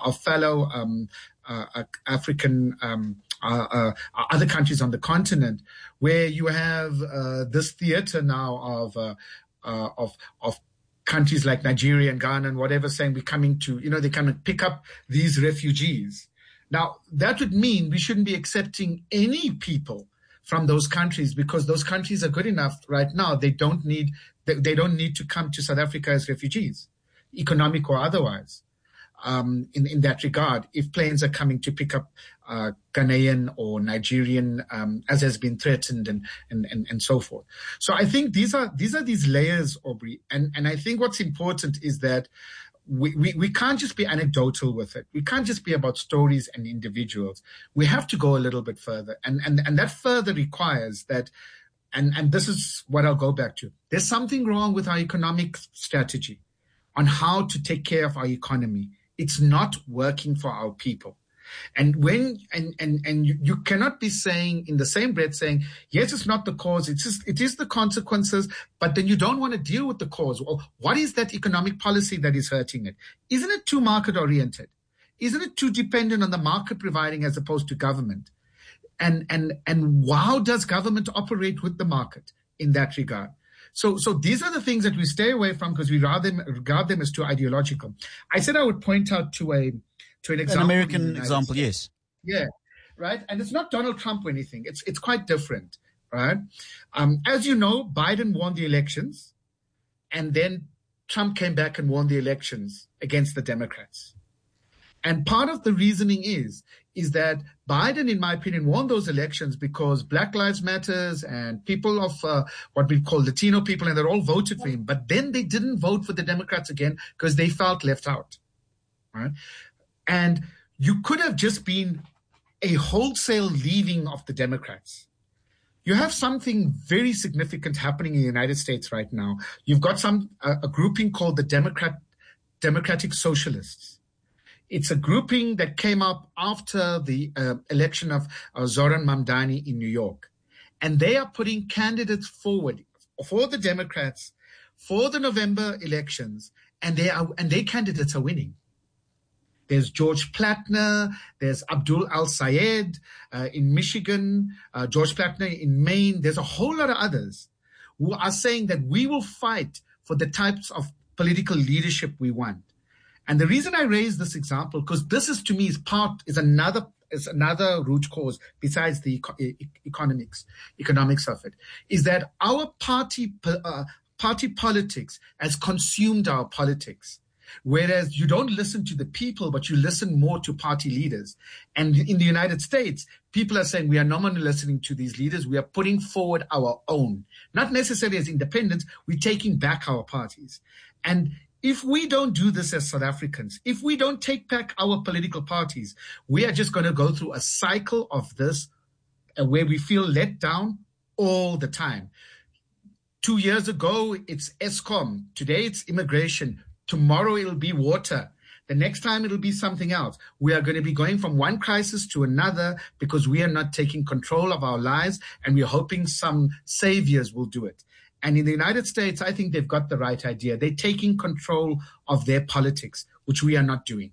our fellow African other countries on the continent, where you have this theater now of countries like Nigeria and Ghana and whatever saying we're coming to, they kind of pick up these refugees. Now, that would mean we shouldn't be accepting any people from those countries, because those countries are good enough right now. They don't need to come to South Africa as refugees, economic or otherwise. In that regard, if planes are coming to pick up Ghanaian or Nigerian, as has been threatened, and so forth. So I think these are these layers, Aubrey, and I think what's important is that we can't just be anecdotal with it. We can't just be about stories and individuals. We have to go a little bit further, and that further requires that. And this is what I'll go back to. There's something wrong with our economic strategy on how to take care of our economy. It's not working for our people. And when you cannot be saying in the same breath saying, yes, it's not the cause, it is the consequences, but then you don't want to deal with the cause. Well, what is that economic policy that is hurting it? Isn't it too market oriented? Isn't it too dependent on the market providing as opposed to government? And how does government operate with the market in that regard? So these are the things that we stay away from because we regard them as too ideological. I said I would point out to an example. An American example, yes. Yeah, right. And it's not Donald Trump or anything. It's quite different, right? As you know, Biden won the elections, and then Trump came back and won the elections against the Democrats. And part of the reasoning is that Biden, in my opinion, won those elections because Black Lives Matters and people of what we call Latino people, and they're all voted for him. But then they didn't vote for the Democrats again because they felt left out. Right? And you could have just been a wholesale leaving of the Democrats. You have something very significant happening in the United States right now. You've got a grouping called the Democratic Socialists. It's a grouping that came up after the election of Zoran Mamdani in New York. And they are putting candidates forward for the Democrats for the November elections, and their candidates are winning. There's George Platner, there's Abdul Al-Sayed in Michigan, George Platner in Maine. There's a whole lot of others who are saying that we will fight for the types of political leadership we want. And the reason I raise this example, because this is to me is another root cause besides the economics of it, is that our party politics has consumed our politics. Whereas you don't listen to the people, but you listen more to party leaders. And in the United States, people are saying we are not only listening to these leaders, we are putting forward our own. Not necessarily as independents, we're taking back our parties. And if we don't do this as South Africans, if we don't take back our political parties, we are just going to go through a cycle of this where we feel let down all the time. 2 years ago, it's Eskom. Today, it's immigration. Tomorrow, it'll be water. The next time, it'll be something else. We are going to be going from one crisis to another because we are not taking control of our lives, and we're hoping some saviors will do it. And in the United States, I think they've got the right idea. They're taking control of their politics, which we are not doing.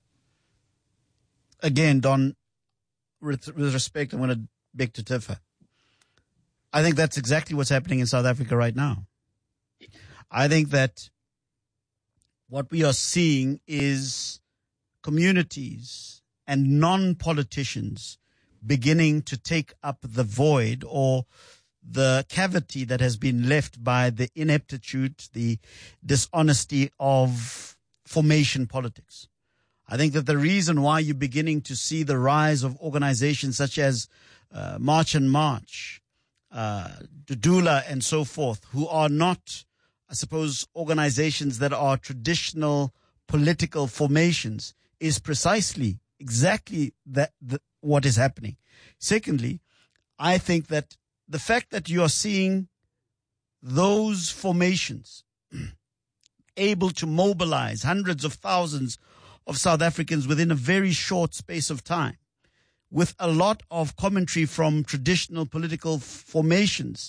Again, Don, with respect, I want to beg to differ. I think that's exactly what's happening in South Africa right now. I think that what we are seeing is communities and non-politicians beginning to take up the void or the cavity that has been left by the ineptitude, the dishonesty of formation politics. I think that the reason why you're beginning to see the rise of organizations such as March and March, Dudula and so forth, who are not, I suppose, organizations that are traditional political formations, is precisely exactly what is happening. Secondly, I think that the fact that you are seeing those formations able to mobilize hundreds of thousands of South Africans within a very short space of time, with a lot of commentary from traditional political formations,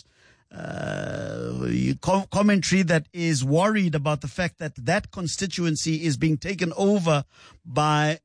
commentary that is worried about the fact that that constituency is being taken over by